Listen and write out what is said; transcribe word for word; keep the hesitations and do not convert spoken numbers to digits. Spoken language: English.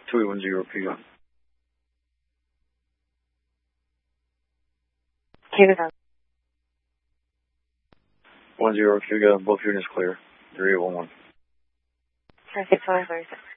two eight one zero, P O. Take it one zero, Q, got both units clear. three eight one one. Perfect, sorry, sorry.